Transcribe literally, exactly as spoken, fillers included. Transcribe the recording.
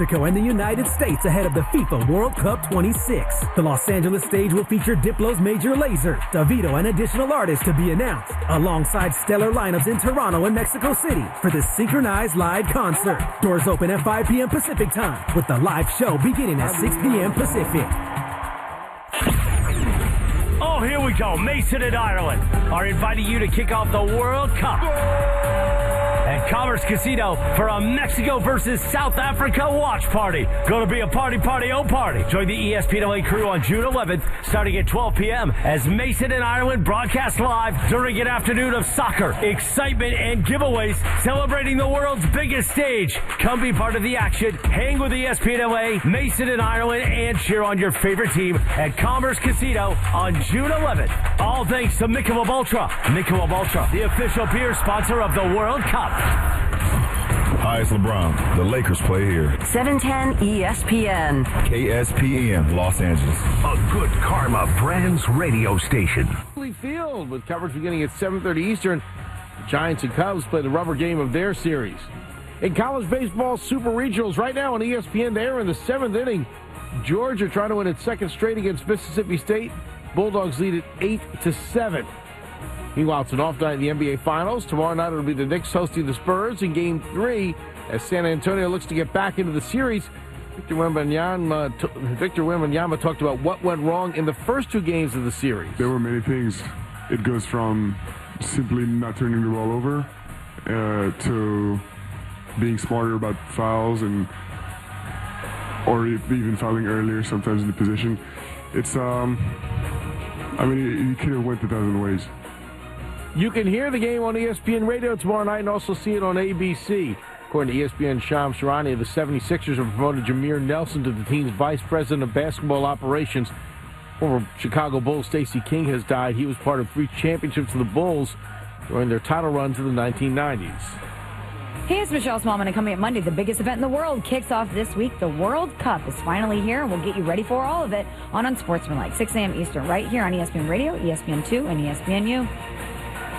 Mexico and the United States ahead of the FIFA World Cup twenty-six. The Los Angeles stage will feature Diplo's Major Lazer, Davido, and additional artists to be announced, alongside stellar lineups in Toronto and Mexico City for the synchronized live concert. Doors open at five p.m. Pacific time, with the live show beginning at six p.m. Pacific. Oh, here we go. Mason and Ireland are inviting you to kick off the World Cup at Commerce Casino for a Mexico versus South Africa watch party. Gonna be a party, party, oh party. Join the E S P N L A crew on June eleventh, starting at twelve p.m. as Mason and Ireland broadcast live during an afternoon of soccer, excitement, and giveaways celebrating the world's biggest stage. Come be part of the action, hang with E S P N L A, Mason and Ireland, and cheer on your favorite team at Commerce Casino on June eleventh. All thanks to Michelob Ultra. Michelob Ultra, the official beer sponsor of the World Cup. Hi, it's LeBron. The Lakers play here. seven ten E S P N. K S P N, Los Angeles. A Good Karma Brands radio station. Field with coverage beginning at seven thirty Eastern. The Giants and Cubs play the rubber game of their series. In college baseball Super Regionals right now on E S P N, they are in the seventh inning. Georgia trying to win its second straight against Mississippi State. Bulldogs lead at eight to seven. Meanwhile, it's an off night in the N B A Finals. Tomorrow night it'll be the Knicks hosting the Spurs in Game three as San Antonio looks to get back into the series. Victor Wembanyama, t- Victor Wembanyama talked about what went wrong in the first two games of the series. There were many things. It goes from simply not turning the ball over uh, to being smarter about fouls and or even fouling earlier sometimes in the position. It's, um, I mean, you could have went a thousand ways. You can hear the game on E S P N Radio tomorrow night and also see it on A B C. According to E S P N Shams Charania, the seventy-sixers have promoted Jameer Nelson to the team's vice president of basketball operations. Former Chicago Bulls Stacey King has died. He was part of three championships for the Bulls during their title runs in the nineteen nineties. Hey, it's Michelle Smallman, and coming up Monday, the biggest event in the world kicks off this week. The World Cup is finally here, and we'll get you ready for all of it on Unsportsmanlike, six a.m. Eastern, right here on E S P N Radio, E S P N two, and E S P N U.